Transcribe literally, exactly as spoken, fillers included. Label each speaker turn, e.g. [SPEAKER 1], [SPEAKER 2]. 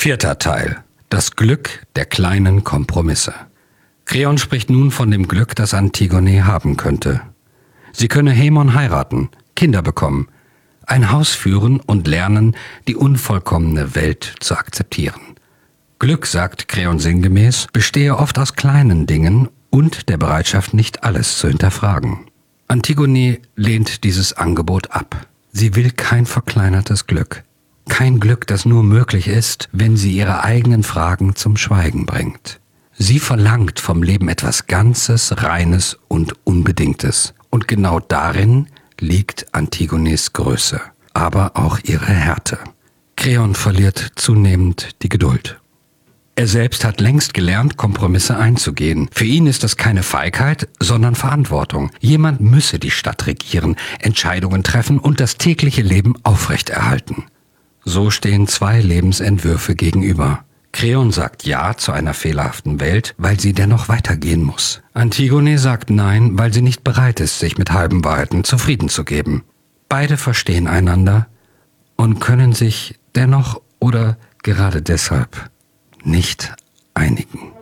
[SPEAKER 1] Vierter Teil. Das Glück der kleinen Kompromisse. Kreon spricht nun von dem Glück, das Antigone haben könnte. Sie könne Haemon heiraten, Kinder bekommen, ein Haus führen und lernen, die unvollkommene Welt zu akzeptieren. Glück, sagt Kreon sinngemäß, bestehe oft aus kleinen Dingen und der Bereitschaft, nicht alles zu hinterfragen. Antigone lehnt dieses Angebot ab. Sie will kein verkleinertes Glück. Kein Glück, das nur möglich ist, wenn sie ihre eigenen Fragen zum Schweigen bringt. Sie verlangt vom Leben etwas Ganzes, Reines und Unbedingtes. Und genau darin liegt Antigones Größe, aber auch ihre Härte. Kreon verliert zunehmend die Geduld. Er selbst hat längst gelernt, Kompromisse einzugehen. Für ihn ist das keine Feigheit, sondern Verantwortung. Jemand müsse die Stadt regieren, Entscheidungen treffen und das tägliche Leben aufrechterhalten. So stehen zwei Lebensentwürfe gegenüber. Kreon sagt Ja zu einer fehlerhaften Welt, weil sie dennoch weitergehen muss. Antigone sagt Nein, weil sie nicht bereit ist, sich mit halben Wahrheiten zufrieden zu geben. Beide verstehen einander und können sich dennoch oder gerade deshalb nicht einigen.